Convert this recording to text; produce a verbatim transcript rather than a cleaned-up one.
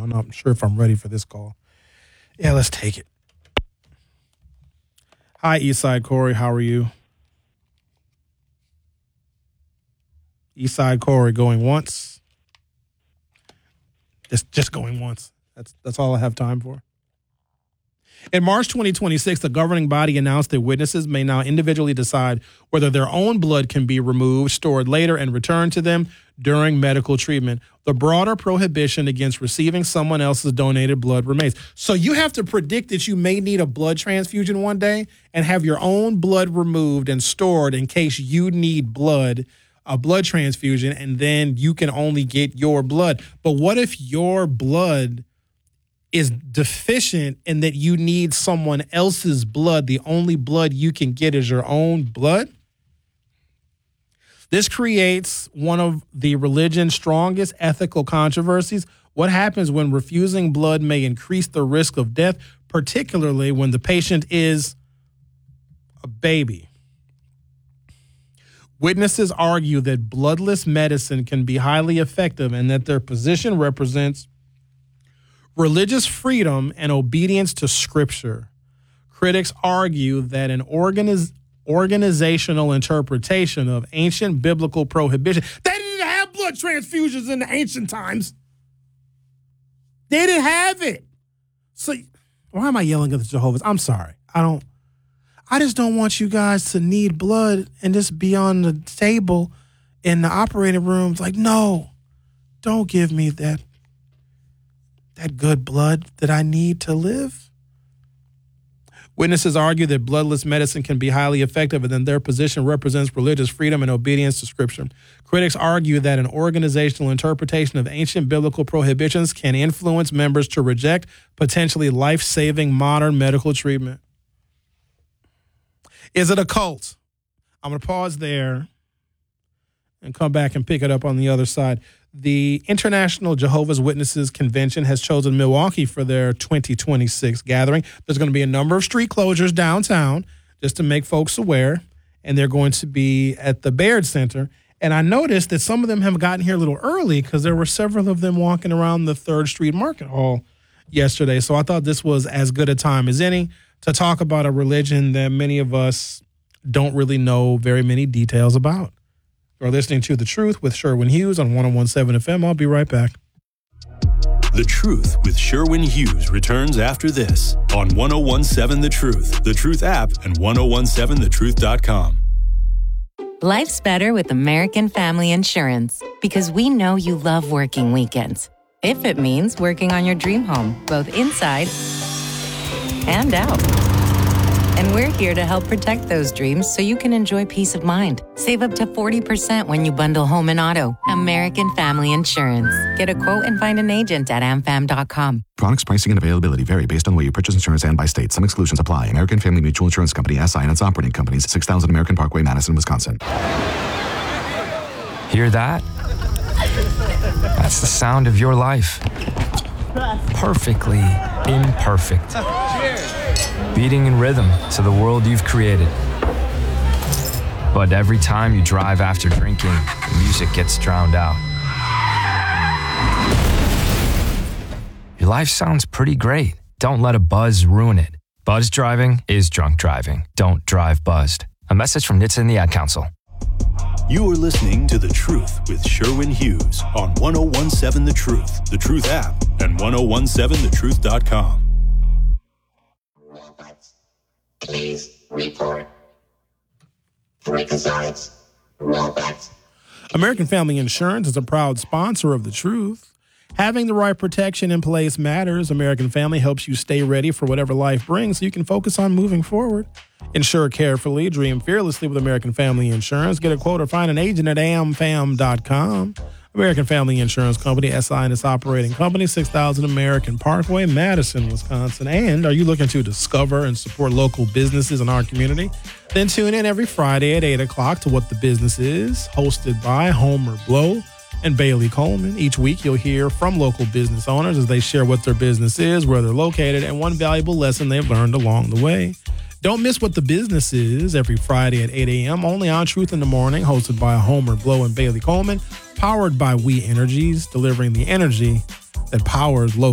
I'm not sure if I'm ready for this call. Yeah, let's take it. Hi, Eastside Corey. How are you? Eastside Corey going once. Just just going once. That's that's all I have time for. In March twenty twenty-six, the governing body announced that witnesses may now individually decide whether their own blood can be removed, stored later, and returned to them during medical treatment. The broader prohibition against receiving someone else's donated blood remains. So you have to predict that you may need a blood transfusion one day and have your own blood removed and stored in case you need blood, a blood transfusion, and then you can only get your blood. But what if your blood is deficient and that you need someone else's blood? The only blood you can get is your own blood. This creates one of the religion's strongest ethical controversies. What happens when refusing blood may increase the risk of death, particularly when the patient is a baby? Witnesses argue that bloodless medicine can be highly effective and that their position represents religious freedom and obedience to Scripture. Critics argue that an organiz- organizational interpretation of ancient biblical prohibition. They didn't have blood transfusions in the ancient times. They didn't have it. So why am I yelling at the Jehovah's? I'm sorry. I don't. I just don't want you guys to need blood and just be on the table in the operating rooms like, no, don't give me that. That good blood that I need to live. Witnesses argue that bloodless medicine can be highly effective and that their position represents religious freedom and obedience to Scripture. Critics argue that an organizational interpretation of ancient biblical prohibitions can influence members to reject potentially life-saving modern medical treatment. Is it a cult? I'm going to pause there and come back and pick it up on the other side. The International Jehovah's Witnesses Convention has chosen Milwaukee for their twenty twenty-six gathering. There's going to be a number of street closures downtown just to make folks aware, and they're going to be at the Baird Center. And I noticed that some of them have gotten here a little early because there were several of them walking around the third Street Market Hall yesterday. So I thought this was as good a time as any to talk about a religion that many of us don't really know very many details about. You're listening to The Truth with Sherwin Hughes on one oh one seven F M. I'll be right back. The Truth with Sherwin Hughes returns after this on one oh one seven The Truth, The Truth app, and ten seventeen the truth dot com. Life's better with American Family Insurance because we know you love working weekends. If it means working on your dream home, both inside and out. And we're here to help protect those dreams so you can enjoy peace of mind. Save up to forty percent when you bundle home and auto. American Family Insurance. Get a quote and find an agent at a m fam dot com. Products, pricing, and availability vary based on the way you purchase insurance and by state. Some exclusions apply. American Family Mutual Insurance Company, S I and its operating companies, six thousand American Parkway, Madison, Wisconsin. Hear that? That's the sound of your life. Perfectly imperfect. Beating in rhythm to the world you've created. But every time you drive after drinking, the music gets drowned out. Your life sounds pretty great. Don't let a buzz ruin it. Buzz driving is drunk driving. Don't drive buzzed. A message from N H T S A and the Ad Council. You are listening to The Truth with Sherwin Hughes on ten seventeen The Truth, The Truth app, and ten seventeen the truth dot com. Robots, please report. Freakazoids, robots. American Family Insurance is a proud sponsor of The Truth. Having the right protection in place matters. American Family helps you stay ready for whatever life brings so you can focus on moving forward. Insure carefully, dream fearlessly with American Family Insurance. Get a quote or find an agent at a m fam dot com. American Family Insurance Company, S I and its operating company, six thousand American Parkway, Madison, Wisconsin. And are you looking to discover and support local businesses in our community? Then tune in every Friday at eight o'clock to What the Business Is, hosted by Homer Blow and Bailey Coleman. Each week, you'll hear from local business owners as they share what their business is, where they're located, and one valuable lesson they've learned along the way. Don't miss What the Business Is every Friday at eight a.m. only on Truth in the Morning, hosted by Homer Blow and Bailey Coleman, powered by We Energies, delivering the energy that powers local